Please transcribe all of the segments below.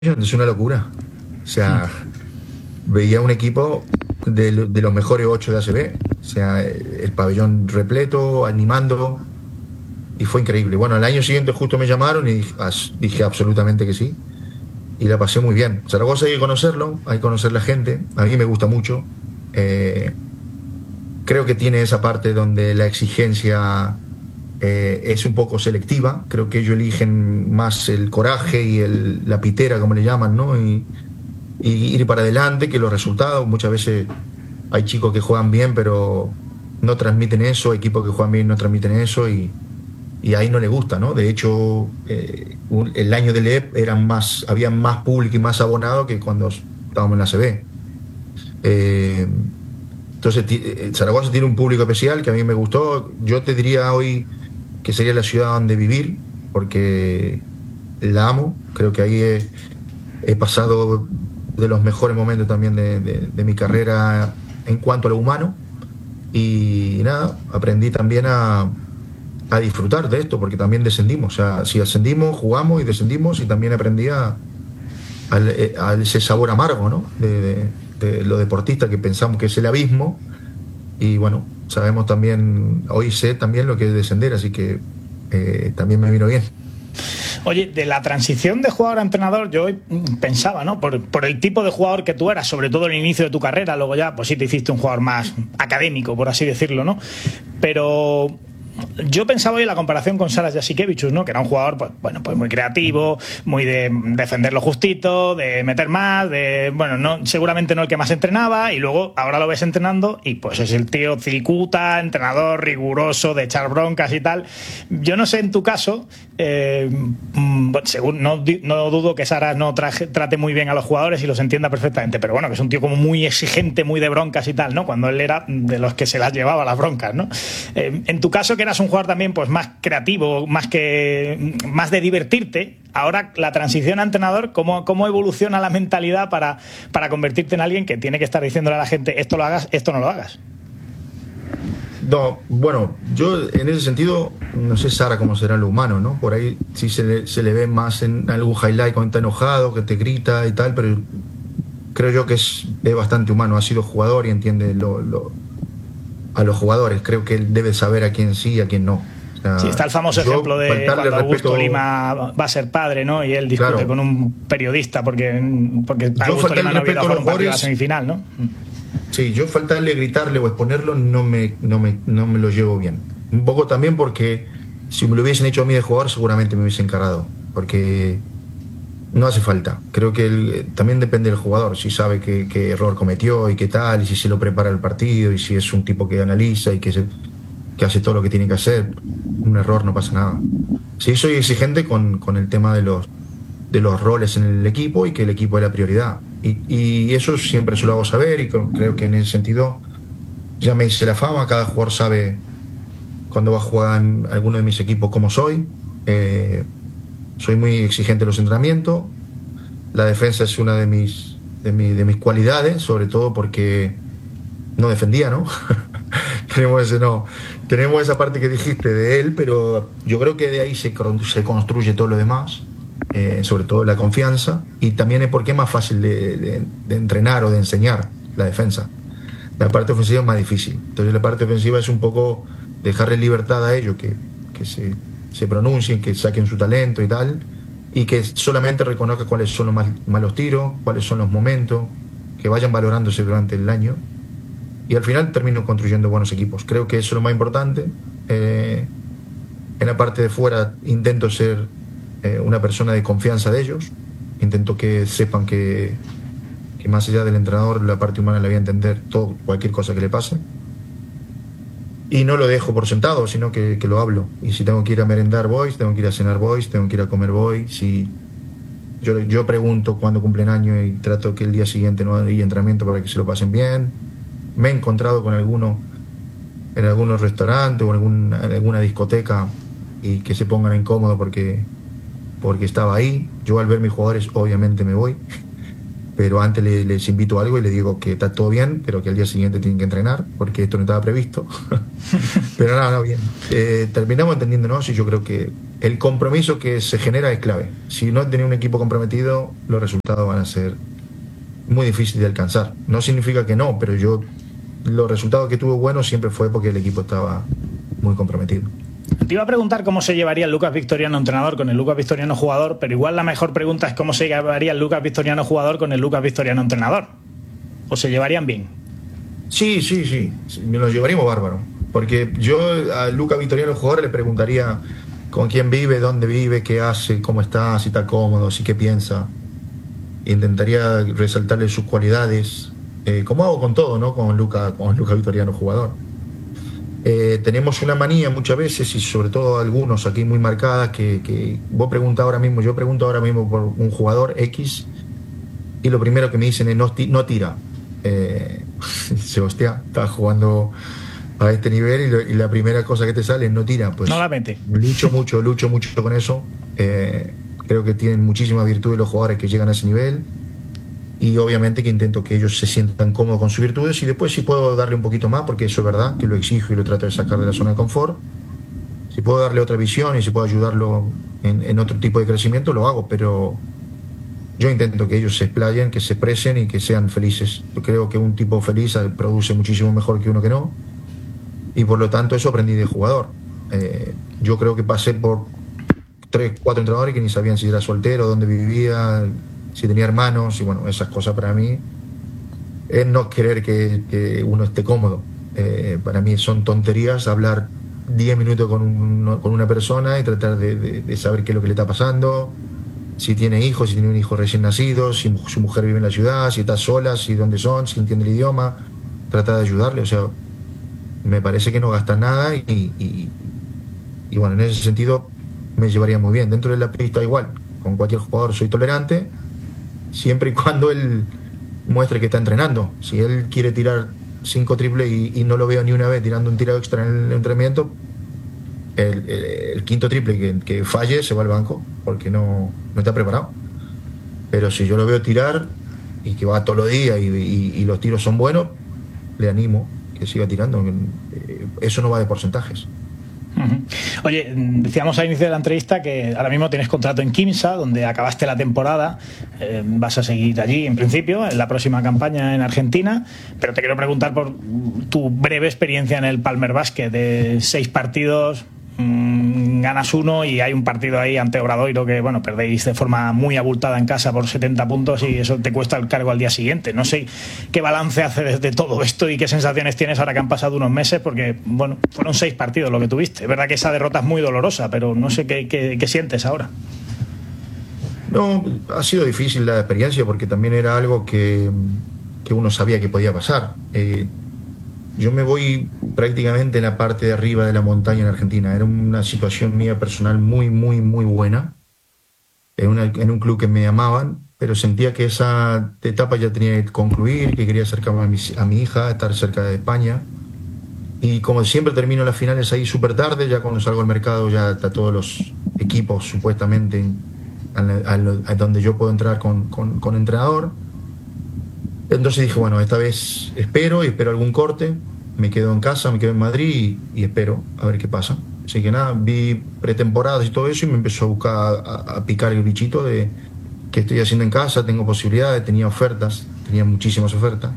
es una locura. O sea, veía un equipo de los mejores 8 de ACB. O sea, el pabellón repleto, animando, y fue increíble. Bueno, al año siguiente justo me llamaron y dije absolutamente que sí. Y la pasé muy bien. Zaragoza hay que conocerlo, hay que conocer la gente. A mí me gusta mucho. Creo que tiene esa parte donde la exigencia es un poco selectiva. Creo que ellos eligen más el coraje y la pitera, como le llaman, ¿no? Y ir para adelante que los resultados. Muchas veces hay chicos que juegan bien, pero no transmiten eso, equipos que juegan bien no transmiten eso, y ahí no le gusta, ¿no? De hecho, el año del EP había más público y más abonado que cuando estábamos en la CB. Entonces, Zaragoza tiene un público especial que a mí me gustó. Yo te diría hoy que sería la ciudad donde vivir, porque la amo. Creo que ahí he pasado de los mejores momentos también de mi carrera en cuanto a lo humano. Y nada, aprendí también a disfrutar de esto, porque también descendimos. O sea, si ascendimos, jugamos y descendimos, y también aprendí a ese sabor amargo, ¿no? De los deportistas, que pensamos que es el abismo, y bueno, sabemos también, hoy sé también lo que es descender, así que también me vino bien. Oye, de la transición de jugador a entrenador, yo pensaba, ¿no? Por el tipo de jugador que tú eras, sobre todo en el inicio de tu carrera, luego ya, pues sí te hiciste un jugador más académico, por así decirlo, ¿no? Pero yo pensaba hoy en la comparación con Saras Jasikevičius, ¿no? Que era un jugador, pues, bueno, pues muy creativo, muy de defender lo justito, de meter más, no, seguramente no el que más entrenaba, y luego ahora lo ves entrenando y pues es el tío cicuta, entrenador riguroso, de echar broncas y tal. Yo no sé en tu caso, según no dudo que Saras no trate muy bien a los jugadores y los entienda perfectamente, pero bueno, que es un tío como muy exigente, muy de broncas y tal, ¿no? Cuando él era de los que se las llevaba las broncas, ¿no? En tu caso, que eras un jugador también pues más creativo, más de divertirte, ahora la transición a entrenador, ¿cómo evoluciona la mentalidad para convertirte en alguien que tiene que estar diciéndole a la gente esto lo hagas, esto no lo hagas? No, bueno, yo en ese sentido no sé Sara cómo será lo humano, ¿no? Por ahí sí se le ve más en algún highlight cuando está enojado, que te grita y tal, pero creo yo que es bastante humano. Ha sido jugador y entiende a los jugadores. Creo que él debe saber a quién sí y a quién no. O sea, sí, está el famoso ejemplo de cuando Augusto Lima va a ser padre, ¿no? Y él discute, claro, con un periodista porque Augusto Lima no hubiera jugado un partido a la semifinal, ¿no? Sí, yo faltarle, gritarle o exponerlo no me lo llevo bien. Un poco también porque si me lo hubiesen hecho a mí de jugador seguramente me hubiesen encarado, porque no hace falta. Creo que también depende del jugador, si sabe qué error cometió y qué tal, y si se lo prepara el partido, y si es un tipo que analiza y que hace todo lo que tiene que hacer. Un error no pasa nada. Sí, soy exigente con el tema de los roles en el equipo y que el equipo es la prioridad. Y eso siempre se lo hago saber, y creo que en ese sentido ya me hice la fama. Cada jugador sabe cuando va a jugar en alguno de mis equipos cómo soy. Soy muy exigente en los entrenamientos. La defensa es una de mis cualidades, sobre todo porque no defendía, ¿no? Tenemos esa parte que dijiste de él, pero yo creo que de ahí se construye todo lo demás, sobre todo la confianza, y también es porque es más fácil de entrenar o de enseñar la defensa. La parte ofensiva es más difícil. Entonces la parte ofensiva es un poco dejarle libertad a ellos, que se pronuncien, que saquen su talento y tal, y que solamente reconozcan cuáles son los malos tiros, cuáles son los momentos, que vayan valorándose durante el año, y al final termino construyendo buenos equipos. Creo que eso es lo más importante. En la parte de fuera intento ser una persona de confianza de ellos, intento que sepan que más allá del entrenador, la parte humana la voy a entender cualquier cosa que le pase. Y no lo dejo por sentado, sino que lo hablo. Y si tengo que ir a merendar, voy. Si tengo que ir a cenar, voy. Si tengo que ir a comer, voy. Si yo pregunto cuándo cumplen años y trato que el día siguiente no haya entrenamiento para que se lo pasen bien. Me he encontrado con algunos en algunos restaurantes o en alguna discoteca, y que se pongan incómodos porque estaba ahí. Yo al ver mis jugadores obviamente me voy, pero antes les invito a algo y les digo que está todo bien, pero que al día siguiente tienen que entrenar, porque esto no estaba previsto. Pero no, bien. Terminamos entendiéndonos, y yo creo que el compromiso que se genera es clave. Si no tiene un equipo comprometido, los resultados van a ser muy difíciles de alcanzar. No significa que no, pero los resultados que tuvo buenos siempre fue porque el equipo estaba muy comprometido. Te iba a preguntar cómo se llevaría el Lucas Victoriano entrenador con el Lucas Victoriano jugador, pero igual la mejor pregunta es cómo se llevaría el Lucas Victoriano jugador con el Lucas Victoriano entrenador. ¿O se llevarían bien? Sí, nos llevaríamos bárbaro. Porque yo a Lucas Victoriano jugador le preguntaría con quién vive, dónde vive, qué hace, cómo está, si está cómodo, si qué piensa. Intentaría resaltarle sus cualidades, como hago con todo, ¿no? Con Lucas Victoriano jugador. Tenemos una manía muchas veces, y sobre todo algunos aquí muy marcadas, que yo pregunto ahora mismo por un jugador X, y lo primero que me dicen es no tira. Hostia, estás jugando a este nivel y la primera cosa que te sale es no tira. Pues no la mete. Lucho mucho con eso. Creo que tienen muchísima virtud los jugadores que llegan a ese nivel, y obviamente que intento que ellos se sientan cómodos con sus virtudes, y después si puedo darle un poquito más, porque eso es verdad, que lo exijo y lo trato de sacar de la zona de confort. Si puedo darle otra visión y si puedo ayudarlo en otro tipo de crecimiento, lo hago, pero yo intento que ellos se explayen, que se expresen y que sean felices. Yo creo que un tipo feliz produce muchísimo mejor que uno que no, y por lo tanto eso aprendí de jugador. Yo creo que pasé por 3, 4 entrenadores que ni sabían si era soltero, dónde vivía, si tenía hermanos, y bueno, esas cosas para mí es no querer que uno esté cómodo. Para mí son tonterías hablar 10 minutos con una persona y tratar de saber qué es lo que le está pasando, si tiene hijos, si tiene un hijo recién nacido, si su mujer vive en la ciudad, si está sola, si dónde son, si entiende el idioma, tratar de ayudarle. O sea, me parece que no gasta nada, y bueno, en ese sentido me llevaría muy bien. Dentro de la pista igual, con cualquier jugador soy tolerante, siempre y cuando él muestre que está entrenando. Si él quiere tirar 5 triples y no lo veo ni una vez tirando un tiro extra en el entrenamiento, el quinto triple que falle se va al banco, porque no está preparado. Pero si yo lo veo tirar y que va todos los días y los tiros son buenos, le animo que siga tirando. Eso no va de porcentajes. Oye, decíamos al inicio de la entrevista que ahora mismo tienes contrato en Quimsa, donde acabaste la temporada. Vas a seguir allí en principio en la próxima campaña en Argentina, pero te quiero preguntar por tu breve experiencia en el Palmer Basket. De 6 partidos, ganas 1 y hay un partido ahí ante Obradoiro que, bueno, perdéis de forma muy abultada en casa por 70 puntos y eso te cuesta el cargo al día siguiente. No sé qué balance haces de todo esto y qué sensaciones tienes ahora que han pasado unos meses, porque, bueno, fueron 6 partidos lo que tuviste. Es verdad que esa derrota es muy dolorosa, pero no sé qué sientes ahora. No, ha sido difícil la experiencia, porque también era algo que uno sabía que podía pasar. Yo me voy prácticamente en la parte de arriba de la montaña en Argentina. Era una situación mía personal muy, muy, muy buena. En un club que me amaban, pero sentía que esa etapa ya tenía que concluir, que quería acercarme a mi hija, estar cerca de España. Y como siempre termino las finales ahí súper tarde, ya cuando salgo al mercado ya está todos los equipos supuestamente a donde yo puedo entrar con entrenador. Entonces dije, bueno, esta vez espero algún corte, me quedo en casa, me quedo en Madrid y espero a ver qué pasa. Así que nada, vi pretemporadas y todo eso y me empezó a buscar, a picar el bichito de qué estoy haciendo en casa, tengo posibilidades, tenía muchísimas ofertas.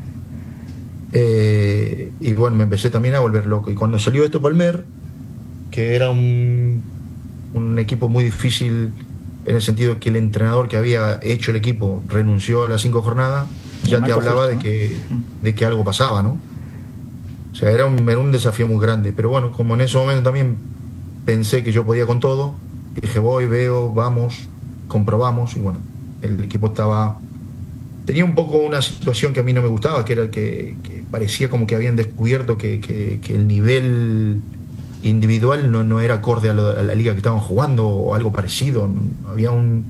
Y bueno, me empecé también a volver loco. Y cuando salió esto Palmer, que era un equipo muy difícil en el sentido que el entrenador que había hecho el equipo renunció a las 5 jornadas, ya te hablaba de que algo pasaba, ¿no? O sea, era un desafío muy grande. Pero bueno, como en ese momento también pensé que yo podía con todo, dije, veo, vamos, comprobamos. Y bueno, el equipo tenía un poco una situación que a mí no me gustaba, que era el que parecía como que habían descubierto que el nivel individual no era acorde a la liga que estaban jugando o algo parecido. Había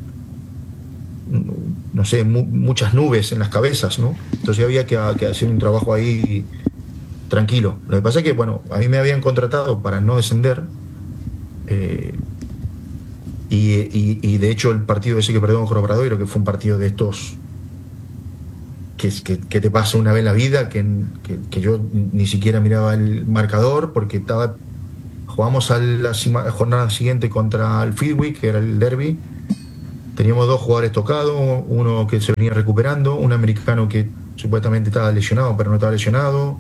muchas nubes en las cabezas, ¿no? Entonces había que hacer un trabajo ahí tranquilo. Lo que pasa es que, bueno, a mí me habían contratado para no descender, y de hecho el partido ese que perdimos con Obradoiro, que fue un partido de estos que te pasa una vez en la vida, que yo ni siquiera miraba el marcador porque estaba Jugamos a la jornada siguiente contra el Fleetwood, que era el derby. Teníamos 2 jugadores tocados, uno que se venía recuperando, un americano que supuestamente estaba lesionado, pero no estaba lesionado.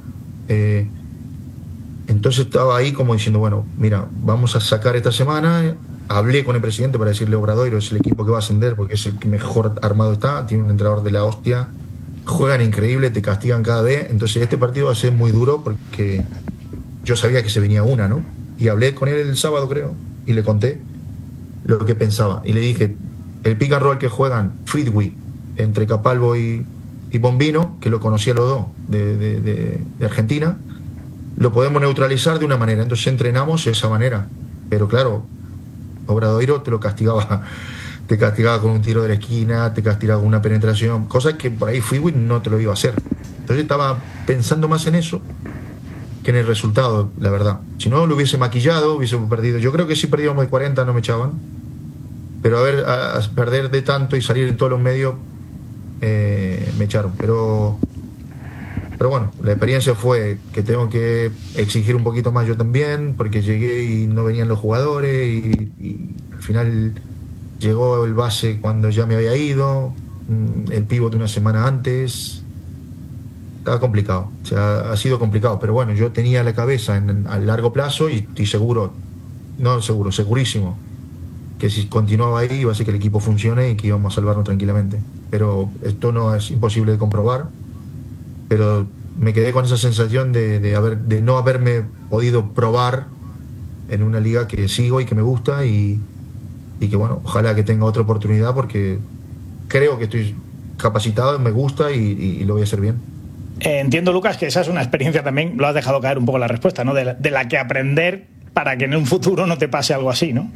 Entonces estaba ahí como diciendo, bueno, mira, vamos a sacar esta semana. Hablé con el presidente para decirle, Obradoiro es el equipo que va a ascender porque es el que mejor armado está, tiene un entrenador de la hostia, juegan increíble, te castigan cada vez. Entonces este partido va a ser muy duro porque yo sabía que se venía una, ¿no? Y hablé con él el sábado, creo, y le conté lo que pensaba. Y le dije, el pick and roll que juegan Fleetwood entre Capalvo y Bombino, que lo conocía los dos de Argentina, lo podemos neutralizar de una manera. Entonces entrenamos de esa manera. Pero claro, Obradoiro te castigaba con un tiro de la esquina, te castigaba con una penetración, cosas que por ahí Fleetwood no te lo iba a hacer. Entonces estaba pensando más en eso que en el resultado, la verdad. Si no lo hubiese maquillado, hubiésemos perdido. Yo creo que si perdíamos de 40 no me echaban. Pero a perder de tanto y salir en todos los medios, me echaron. Pero bueno, la experiencia fue que tengo que exigir un poquito más yo también, porque llegué y no venían los jugadores y al final llegó el base cuando ya me había ido, el pívot una semana antes. Estaba complicado, o sea, ha sido complicado, pero bueno, yo tenía la cabeza a largo plazo y estoy segurísimo que si continuaba ahí iba a ser que el equipo funcione y que íbamos a salvarnos tranquilamente. Pero esto no es imposible de comprobar, pero me quedé con esa sensación de no haberme podido probar en una liga que sigo y que me gusta y que bueno, ojalá que tenga otra oportunidad porque creo que estoy capacitado, me gusta y lo voy a hacer bien. Entiendo, Lucas, que esa es una experiencia también, lo has dejado caer un poco la respuesta, ¿no? De la que aprender para que en un futuro no te pase algo así, ¿no?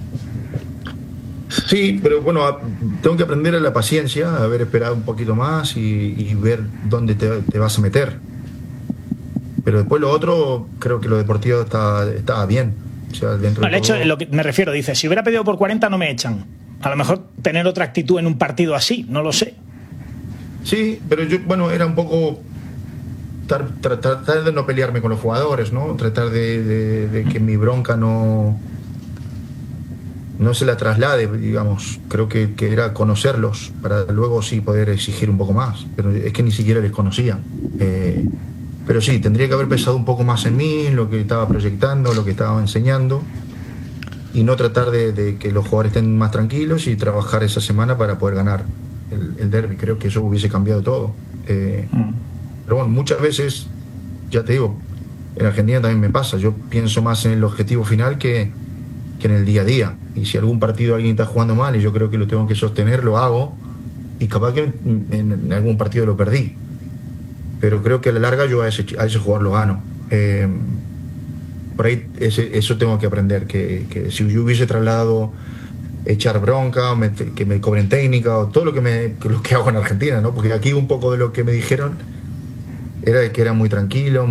Sí, pero bueno, tengo que aprender a la paciencia, a haber esperado un poquito más y ver dónde te vas a meter. Pero después lo otro, creo que lo deportivo estaba bien. O sea, dentro el hecho, lo que me refiero, dice, si hubiera pedido por 40 no me echan. A lo mejor tener otra actitud en un partido así, no lo sé. Sí, pero yo, bueno, era un poco tratar de no pelearme con los jugadores, ¿no? Tratar de que mi bronca no se la traslade, digamos. Creo que era conocerlos para luego sí poder exigir un poco más. Pero es que ni siquiera les conocía. Pero sí, tendría que haber pensado un poco más en mí, en lo que estaba proyectando, lo que estaba enseñando, y no tratar de que los jugadores estén más tranquilos y trabajar esa semana para poder ganar el derby. Creo que eso hubiese cambiado todo. Pero bueno, muchas veces, ya te digo, en Argentina también me pasa. Yo pienso más en el objetivo final que en el día a día. Y si algún partido alguien está jugando mal y yo creo que lo tengo que sostener, lo hago. Y capaz que en algún partido lo perdí. Pero creo que a la larga yo a ese jugador lo gano. Por ahí eso tengo que aprender. Que si yo hubiese trasladado echar bronca, que me cobren técnica o todo lo que hago en Argentina, ¿no? Porque aquí un poco de lo que me dijeron era que era muy tranquilo,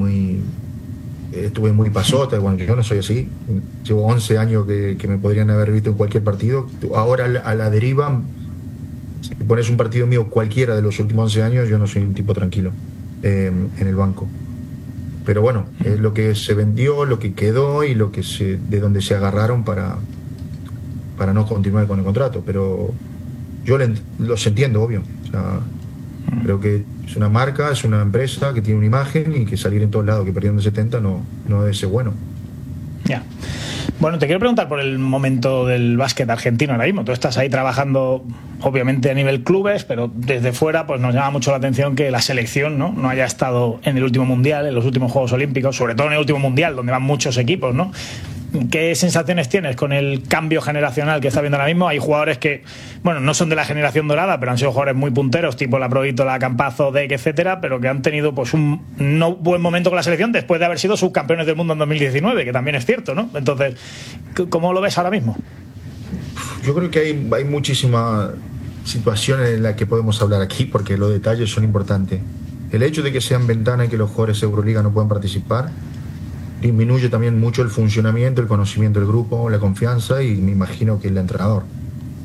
estuve muy pasota. Bueno, yo no soy así. Llevo 11 años que me podrían haber visto en cualquier partido. Ahora a la deriva, si pones un partido mío cualquiera de los últimos 11 años, yo no soy un tipo tranquilo en el banco. Pero bueno, es lo que se vendió, lo que quedó y de donde se agarraron para no continuar con el contrato. Pero yo los entiendo, obvio. O sea, creo que es una marca, es una empresa que tiene una imagen y que salir en todos lados, que perdiendo 70 no debe ser bueno. Ya. Bueno, te quiero preguntar por el momento del básquet argentino ahora mismo. Tú estás ahí trabajando, obviamente, a nivel clubes, pero desde fuera pues nos llama mucho la atención que la selección no haya estado en el último mundial, en los últimos Juegos Olímpicos, sobre todo en el último mundial, donde van muchos equipos, ¿no? ¿Qué sensaciones tienes con el cambio generacional que está viendo ahora mismo? Hay jugadores que, bueno, no son de la generación dorada, pero han sido jugadores muy punteros, tipo la Provítola, Campazo, Deck, etcétera, pero que han tenido pues un no buen momento con la selección después de haber sido subcampeones del mundo en 2019, que también es cierto, ¿no? Entonces, ¿cómo lo ves ahora mismo? Yo creo que hay muchísimas situaciones en las que podemos hablar aquí, porque los detalles son importantes. El hecho de que sean ventanas y que los jugadores de Euroliga no puedan participar disminuye también mucho el funcionamiento, el conocimiento del grupo, la confianza y me imagino que el entrenador.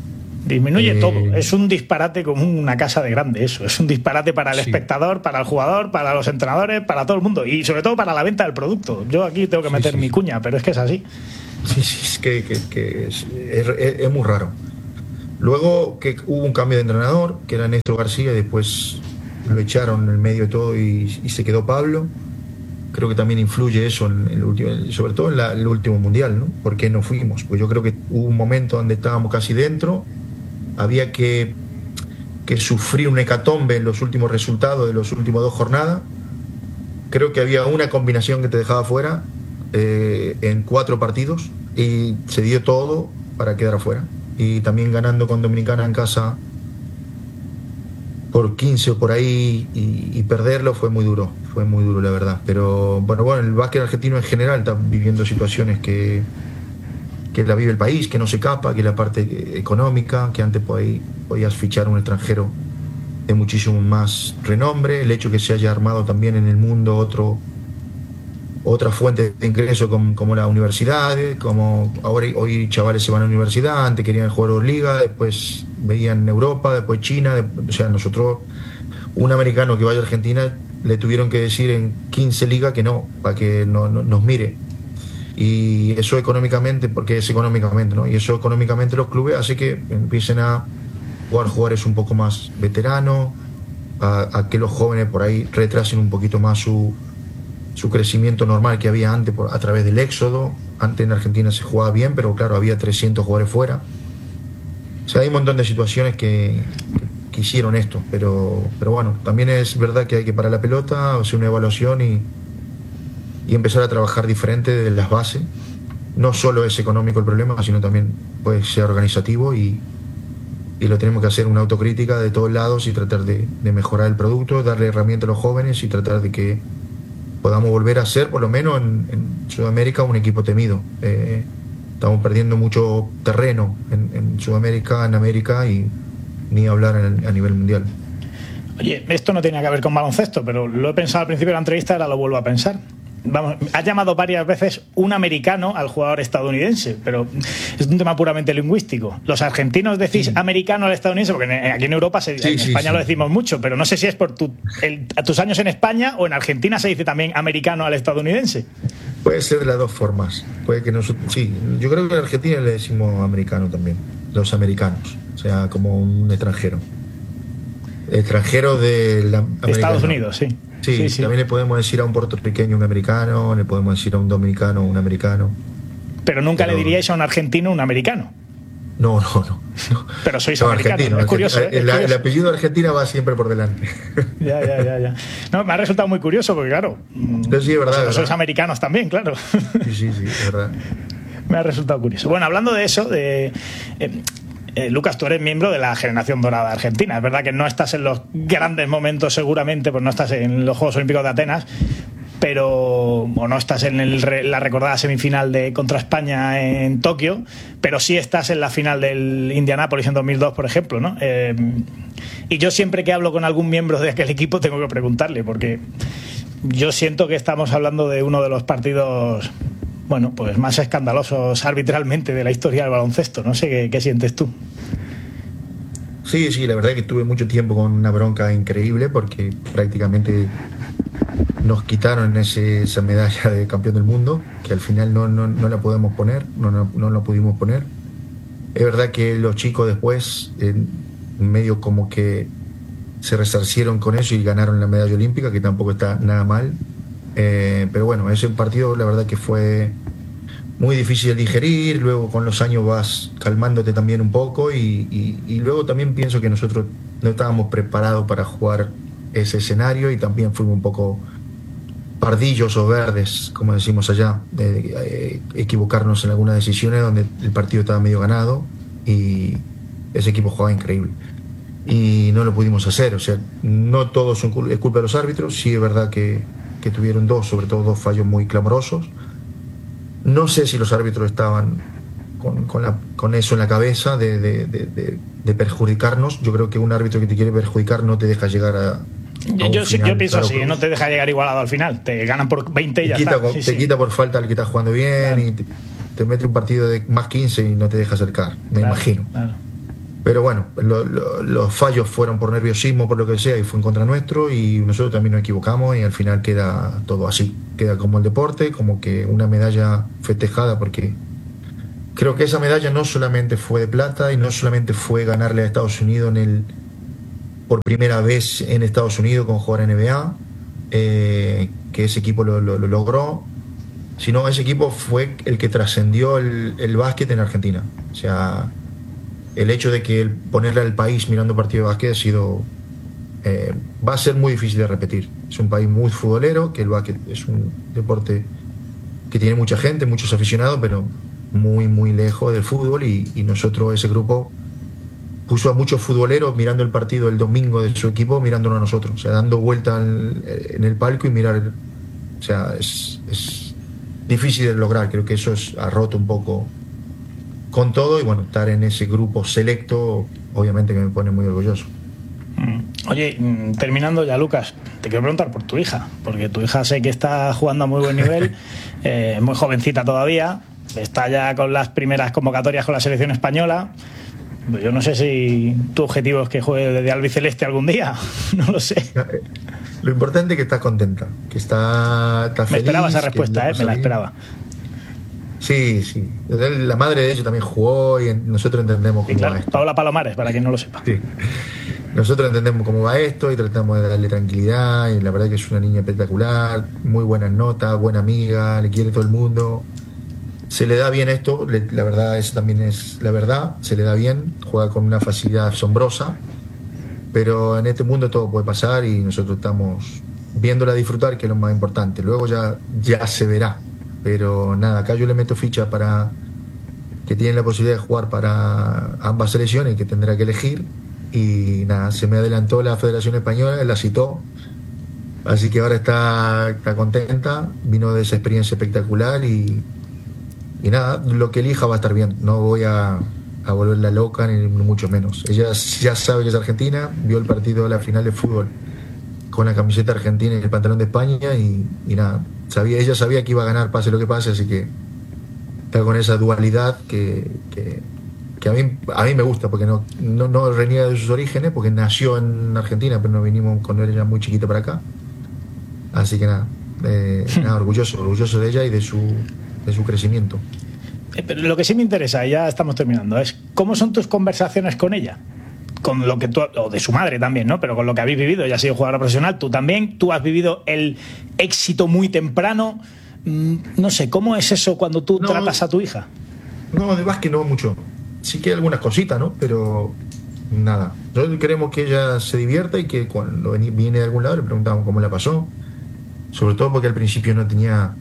Disminuye todo. Es un disparate como una casa de grande eso. Es un disparate para el espectador, para el jugador, para los entrenadores, para todo el mundo. Y sobre todo para la venta del producto. Yo aquí tengo que meter mi cuña, pero es que es así. Sí, es que es muy raro. Luego que hubo un cambio de entrenador, que era Néstor García, y después lo echaron en el medio de todo y se quedó Pablo. Creo que también influye eso en el último, sobre todo en el último mundial, ¿no? ¿Por qué no fuimos? Pues yo creo que hubo un momento donde estábamos casi dentro, había que sufrir un hecatombe en los últimos resultados de los últimos 2 jornadas. Creo que había una combinación que te dejaba fuera en 4 partidos y se dio todo para quedar afuera. Y también ganando con Dominicana en casa por 15 o por ahí y perderlo fue muy duro la verdad. Pero bueno, el básquet argentino en general está viviendo situaciones que la vive el país, que no se capa, que la parte económica, que antes podías fichar a un extranjero de muchísimo más renombre, el hecho que se haya armado también en el mundo otra fuente de ingreso como las universidades, como hoy chavales se van a la universidad, antes querían jugar Euroliga, después veían Europa, después China, o sea, nosotros, un americano que vaya a Argentina, le tuvieron que decir en 15 ligas que no, para que nos mire. Y eso económicamente, porque es económicamente, ¿no? Y eso económicamente los clubes hace que empiecen a jugar jugadores un poco más veteranos, a que los jóvenes por ahí retrasen un poquito más su crecimiento normal que había antes a través del éxodo. Antes en Argentina se jugaba bien, pero claro, había 300 jugadores fuera. O sea, hay un montón de situaciones que hicieron esto, pero bueno, también es verdad que hay que parar la pelota, hacer una evaluación y empezar a trabajar diferente de las bases. No solo es económico el problema, sino también puede ser organizativo y lo tenemos que hacer una autocrítica de todos lados y tratar de mejorar el producto, darle herramientas a los jóvenes y tratar de que podamos volver a ser, por lo menos en Sudamérica, un equipo temido. Estamos perdiendo mucho terreno en Sudamérica, en América y ni hablar a nivel mundial. Oye, esto no tiene que ver con baloncesto, pero lo he pensado al principio de la entrevista, ahora lo vuelvo a pensar. Vamos, has llamado varias veces un americano al jugador estadounidense, pero es un tema puramente lingüístico. Los argentinos decís americano al estadounidense, porque aquí en Europa, en España lo decimos mucho, pero no sé si es por tus años en España o en Argentina se dice también americano al estadounidense. Puede ser de las dos formas. Puede que nosotros, sí, yo creo que en Argentina le decimos americano también, los americanos, o sea, como un extranjero de Estados Unidos, sí. Sí, también le podemos decir a un puertorriqueño un americano, le podemos decir a un dominicano un americano. Pero nunca le diríais a un argentino un americano. No. Pero sois americano, es curioso. El apellido Argentina va siempre por delante. Ya. No, me ha resultado muy curioso porque, claro, sí, es verdad. Sois americanos también, claro. Sí, es verdad. Me ha resultado curioso. Bueno, hablando de eso, Lucas, tú eres miembro de la generación dorada argentina. Es verdad que no estás en los grandes momentos seguramente, pues no estás en los Juegos Olímpicos de Atenas, o no estás en la recordada semifinal contra España en Tokio, pero sí estás en la final del Indianápolis en 2002, por ejemplo, ¿no? Y yo siempre que hablo con algún miembro de aquel equipo tengo que preguntarle, porque yo siento que estamos hablando de uno de los partidos, bueno, pues más escandalosos arbitralmente de la historia del baloncesto. No sé qué sientes tú. Sí, la verdad es que tuve mucho tiempo con una bronca increíble porque prácticamente nos quitaron esa medalla de campeón del mundo, que al final no la podemos poner, no la pudimos poner. Es verdad que los chicos después medio como que se resarcieron con eso y ganaron la medalla olímpica, que tampoco está nada mal. Pero bueno, ese partido la verdad que fue muy difícil de digerir. Luego con los años vas calmándote también un poco y luego también pienso que nosotros no estábamos preparados para jugar ese escenario y también fuimos un poco pardillos o verdes, como decimos allá, de equivocarnos en algunas decisiones donde el partido estaba medio ganado y ese equipo jugaba increíble y no lo pudimos hacer. O sea, no todo es culpa de los árbitros. Sí es verdad que tuvieron sobre todo dos fallos muy clamorosos. No sé si los árbitros estaban con eso en la cabeza de perjudicarnos. Yo creo que un árbitro que te quiere perjudicar no te deja llegar a yo pienso así, no te deja llegar igualado al final. Te ganan por 20 y ya está. Te quita por falta al que está jugando bien, claro. Y te mete un partido de más 15 y no te deja acercar, me imagino. Claro. Pero bueno, los fallos fueron por nerviosismo, por lo que sea, y fue en contra nuestro, y nosotros también nos equivocamos, y al final queda todo así. Queda como el deporte, como que una medalla festejada, porque creo que esa medalla no solamente fue de plata y no solamente fue ganarle a Estados Unidos por primera vez en Estados Unidos con jugar NBA, que ese equipo lo logró, sino ese equipo fue el que trascendió el básquet en Argentina. O sea, el hecho de que ponerle al país mirando partido de básquet ha sido, va a ser muy difícil de repetir. Es un país muy futbolero, que el básquet es un deporte que tiene mucha gente, muchos aficionados, pero muy, muy lejos del fútbol, y nosotros, ese grupo, puso a muchos futboleros mirando el partido el domingo de su equipo, mirándonos a nosotros, o sea, dando vuelta en el palco y mirar. O sea, es difícil de lograr. Creo que eso ha roto un poco con todo, y bueno, estar en ese grupo selecto obviamente que me pone muy orgulloso. Oye, terminando ya, Lucas, te quiero preguntar por tu hija, porque tu hija sé que está jugando a muy buen nivel, muy jovencita todavía, está ya con las primeras convocatorias con la selección española. Yo no sé si tu objetivo es que juegue de albiceleste algún día, no lo sé. Lo importante es que está contenta, que está feliz. Me esperaba esa respuesta, me la esperaba. Sí. La madre de ella también jugó, y nosotros entendemos cómo va esto. Paola Palomares, para quien no lo sepa. Sí. Nosotros entendemos cómo va esto y tratamos de darle tranquilidad, y la verdad que es una niña espectacular, muy buenas notas, buena amiga, le quiere todo el mundo. Se le da bien esto, la verdad, eso también es la verdad, se le da bien, juega con una facilidad asombrosa, pero en este mundo todo puede pasar, y nosotros estamos viéndola disfrutar, que es lo más importante. Luego ya se verá, pero nada, acá yo le meto ficha para que tiene la posibilidad de jugar para ambas selecciones, que tendrá que elegir, y nada, se me adelantó la Federación Española, la citó, así que ahora está contenta, vino de esa experiencia espectacular, y nada, lo que elija va a estar bien. No voy a volverla loca, ni mucho menos. Ella ya sabe que es argentina, vio el partido de la final de fútbol con la camiseta argentina y el pantalón de España, y nada, ella sabía que iba a ganar pase lo que pase, así que está con esa dualidad que a mí me gusta, porque no reniega de sus orígenes, porque nació en Argentina, pero nos vinimos cuando era muy chiquita para acá. Así que nada, orgulloso de ella y de su crecimiento. Pero lo que sí me interesa, ya estamos terminando, es cómo son tus conversaciones con ella, con lo que tú, o de su madre también, ¿no? Pero con lo que habéis vivido. Ella ha sido jugadora profesional, tú también, tú has vivido el éxito muy temprano. No sé, ¿cómo es eso cuando tú tratas a tu hija? No, de básquet no mucho. Sí que hay algunas cositas, ¿no? Pero nada. Nosotros queremos que ella se divierta, y que cuando viene de algún lado le preguntamos cómo la pasó. Sobre todo porque al principio no tenía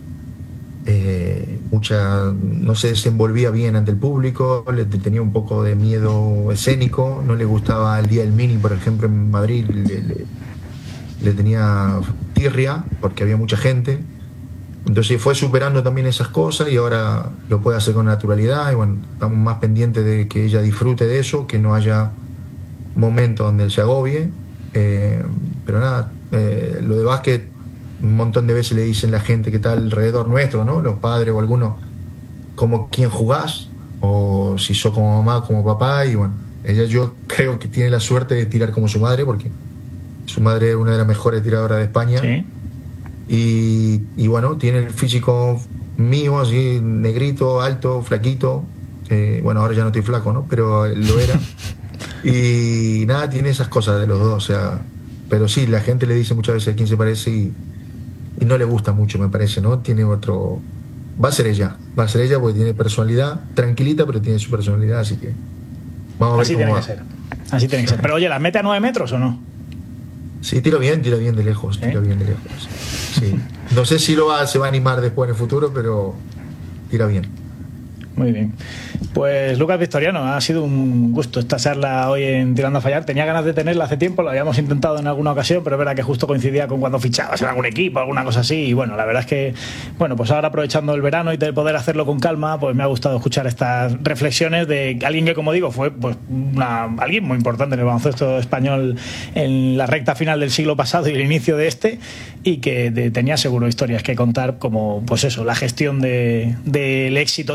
no se desenvolvía bien ante el público, tenía un poco de miedo escénico, no le gustaba el día del mini, por ejemplo, en Madrid le tenía tirria porque había mucha gente. Entonces fue superando también esas cosas, y ahora lo puede hacer con naturalidad, y bueno, estamos más pendientes de que ella disfrute de eso, que no haya momentos donde se agobie, pero nada, lo de básquet, un montón de veces le dicen la gente que está alrededor nuestro, ¿no? Los padres o algunos, como quién jugás, o si sos como mamá, como papá, y bueno, ella, yo creo que tiene la suerte de tirar como su madre, porque su madre es una de las mejores tiradoras de España. Sí. Y bueno, tiene el físico mío, así, negrito, alto, flaquito. Bueno, ahora ya no estoy flaco, ¿no? Pero lo era. Y nada, tiene esas cosas de los dos, o sea. Pero sí, la gente le dice muchas veces a quién se parece, y no le gusta mucho, me parece, ¿no? Tiene otro. Va a ser ella porque tiene personalidad, tranquilita, pero tiene su personalidad, así que vamos a ver así cómo tiene va. que ser. Así tiene que ser. Pero oye, ¿la mete a 9 metros o no? Sí, tira bien de lejos, bien de lejos. Sí. No sé si se va a animar después en el futuro, pero tira bien. Muy bien. Pues Lucas Victoriano, ha sido un gusto esta charla hoy en Tirando a Fallar. Tenía ganas de tenerla hace tiempo, lo habíamos intentado en alguna ocasión, pero es verdad que justo coincidía con cuando fichabas en algún equipo, alguna cosa así, y bueno, la verdad es que, bueno, pues ahora aprovechando el verano y de poder hacerlo con calma, pues me ha gustado escuchar estas reflexiones de alguien que, como digo, fue pues alguien muy importante en el baloncesto español en la recta final del siglo pasado y el inicio de este, y que tenía seguro historias que contar, como pues eso, la gestión del éxito temprano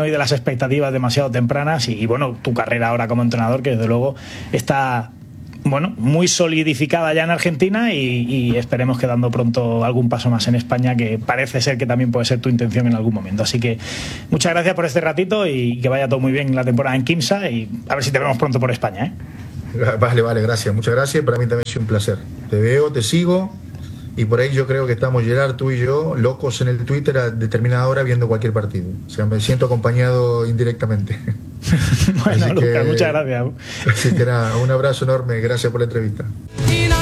temprano y de las expectativas demasiado tempranas y bueno, tu carrera ahora como entrenador, que desde luego está muy solidificada ya en Argentina y esperemos que dando pronto algún paso más en España, que parece ser que también puede ser tu intención en algún momento. Así que muchas gracias por este ratito y que vaya todo muy bien la temporada en Quimsa y a ver si te vemos pronto por España, ¿eh? Vale, gracias, muchas gracias. Para mí también ha sido un placer. Te veo, te sigo y por ahí yo creo que estamos, Gerard, tú y yo, locos en el Twitter a determinada hora viendo cualquier partido. O sea, me siento acompañado indirectamente. Bueno, Lucas, muchas gracias. Así que nada, un abrazo enorme, gracias por la entrevista.